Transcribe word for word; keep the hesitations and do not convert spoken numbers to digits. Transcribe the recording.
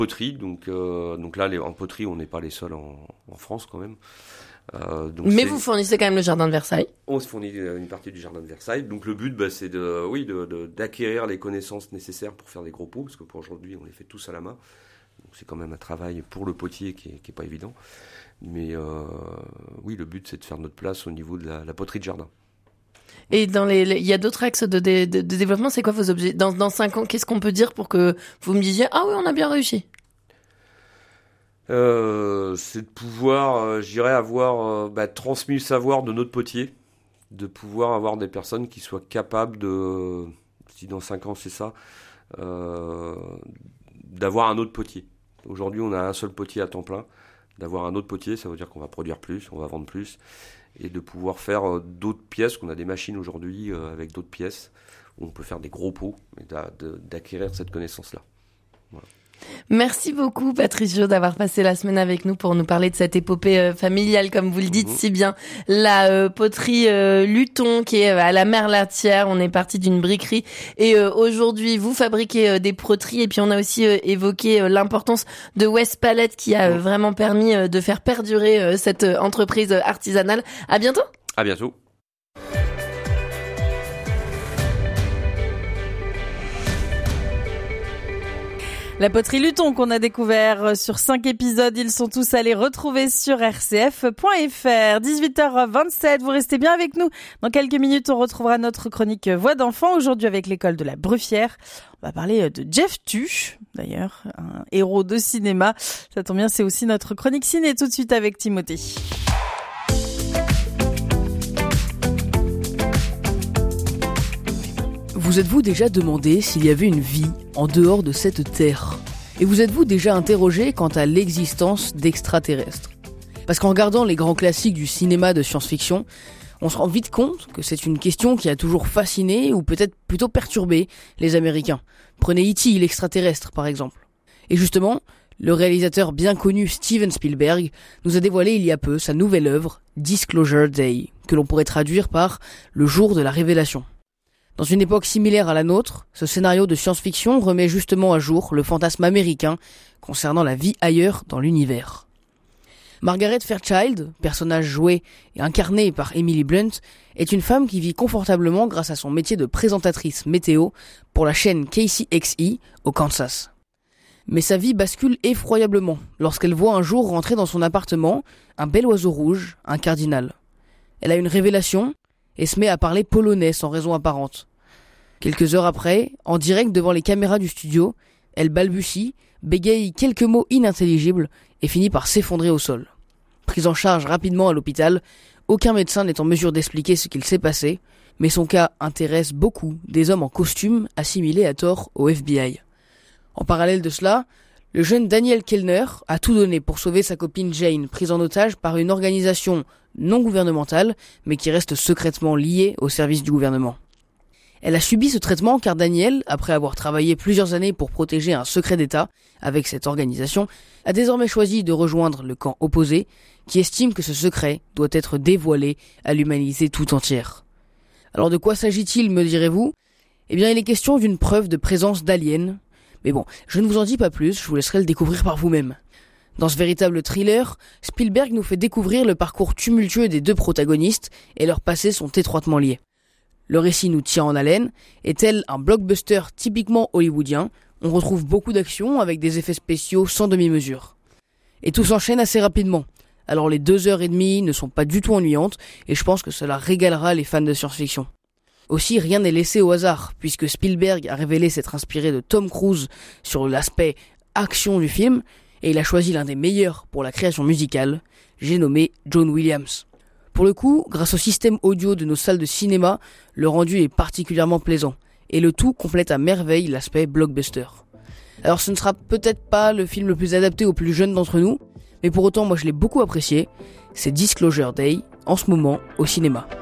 poterie, donc, euh, donc là, les, en poterie, on n'est pas les seuls en, en France quand même. Euh, donc Mais vous fournissez quand même le jardin de Versailles. On se fournit une partie du jardin de Versailles. Donc le but, bah, c'est de, oui, de, de, d'acquérir les connaissances nécessaires pour faire des gros pots, parce que pour aujourd'hui, on les fait tous à la main. Donc c'est quand même un travail pour le potier qui est, qui est pas évident. Mais euh, oui, le but, c'est de faire notre place au niveau de la, la poterie de jardin. Et dans les, il y a d'autres axes de, de, de, de développement. C'est quoi vos objets dans, dans cinq ans, qu'est-ce qu'on peut dire pour que vous me disiez ah oui, on a bien réussi? Euh, c'est de pouvoir, euh, je dirais, avoir euh, bah, transmis le savoir de notre potier, de pouvoir avoir des personnes qui soient capables de, si dans cinq ans c'est ça, euh, d'avoir un autre potier. Aujourd'hui, on a un seul potier à temps plein. D'avoir un autre potier, ça veut dire qu'on va produire plus, on va vendre plus, et de pouvoir faire euh, d'autres pièces, qu'on a des machines aujourd'hui euh, avec d'autres pièces, où on peut faire des gros pots, et d'a, de, d'acquérir cette connaissance-là. Voilà. Merci beaucoup Patricio d'avoir passé la semaine avec nous pour nous parler de cette épopée euh, familiale, comme vous le dites mmh. si bien. La euh, poterie euh, Luton qui est à la Merlatière, on est parti d'une briquerie et euh, aujourd'hui vous fabriquez euh, des poteries et puis on a aussi euh, évoqué euh, l'importance de West Palette qui a euh, vraiment permis euh, de faire perdurer euh, cette euh, entreprise artisanale. À bientôt. À bientôt. La poterie Luton qu'on a découvert sur cinq épisodes, ils sont tous allés retrouver sur r c f point f r. dix-huit heures vingt-sept, vous restez bien avec nous. Dans quelques minutes, on retrouvera notre chronique Voix d'enfant, aujourd'hui avec l'école de la Bruffière. On va parler de Jeff Tuch, d'ailleurs, un héros de cinéma. Ça tombe bien, c'est aussi notre chronique ciné tout de suite avec Timothée. Vous êtes-vous déjà demandé s'il y avait une vie en dehors de cette terre ? Et vous êtes-vous déjà interrogé quant à l'existence d'extraterrestres ? Parce qu'en regardant les grands classiques du cinéma de science-fiction, on se rend vite compte que c'est une question qui a toujours fasciné ou peut-être plutôt perturbé les Américains. Prenez E T, l'extraterrestre par exemple. Et justement, le réalisateur bien connu Steven Spielberg nous a dévoilé il y a peu sa nouvelle œuvre, Disclosure Day, que l'on pourrait traduire par « le jour de la révélation ». Dans une époque similaire à la nôtre, ce scénario de science-fiction remet justement à jour le fantasme américain concernant la vie ailleurs dans l'univers. Margaret Fairchild, personnage joué et incarné par Emily Blunt, est une femme qui vit confortablement grâce à son métier de présentatrice météo pour la chaîne K C X E au Kansas. Mais sa vie bascule effroyablement lorsqu'elle voit un jour rentrer dans son appartement un bel oiseau rouge, un cardinal. Elle a une révélation et se met à parler polonais sans raison apparente. Quelques heures après, en direct devant les caméras du studio, elle balbutie, bégaye quelques mots inintelligibles et finit par s'effondrer au sol. Prise en charge rapidement à l'hôpital, aucun médecin n'est en mesure d'expliquer ce qu'il s'est passé, mais son cas intéresse beaucoup des hommes en costume assimilés à tort au F B I. En parallèle de cela, le jeune Daniel Kellner a tout donné pour sauver sa copine Jane, prise en otage par une organisation non gouvernementale, mais qui reste secrètement liée au service du gouvernement. Elle a subi ce traitement car Daniel, après avoir travaillé plusieurs années pour protéger un secret d'État avec cette organisation, a désormais choisi de rejoindre le camp opposé, qui estime que ce secret doit être dévoilé à l'humanité tout entière. Alors de quoi s'agit-il, me direz-vous ? Eh bien, il est question d'une preuve de présence d'aliens. Mais bon, je ne vous en dis pas plus, je vous laisserai le découvrir par vous-même. Dans ce véritable thriller, Spielberg nous fait découvrir le parcours tumultueux des deux protagonistes et leurs passés sont étroitement liés. Le récit nous tient en haleine, et tel un blockbuster typiquement hollywoodien, on retrouve beaucoup d'action avec des effets spéciaux sans demi-mesure. Et tout s'enchaîne assez rapidement, alors les deux heures et demie ne sont pas du tout ennuyantes et je pense que cela régalera les fans de science-fiction. Aussi, rien n'est laissé au hasard, puisque Spielberg a révélé s'être inspiré de Tom Cruise sur l'aspect action du film, et il a choisi l'un des meilleurs pour la création musicale, j'ai nommé John Williams. Pour le coup, grâce au système audio de nos salles de cinéma, le rendu est particulièrement plaisant, et le tout complète à merveille l'aspect blockbuster. Alors ce ne sera peut-être pas le film le plus adapté aux plus jeunes d'entre nous, mais pour autant moi je l'ai beaucoup apprécié, c'est Disclosure Day, en ce moment au cinéma.